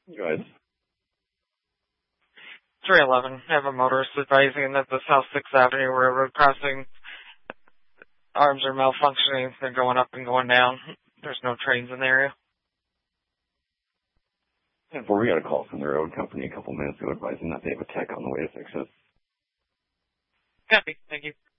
Go ahead. 311. I have a motorist advising that the South 6th Avenue Railroad crossing arms are malfunctioning. They're going up and going down. There's no trains in the area. And we got a call from the road company a couple minutes ago advising that they have a tech on the way to fix it. Copy. Thank you.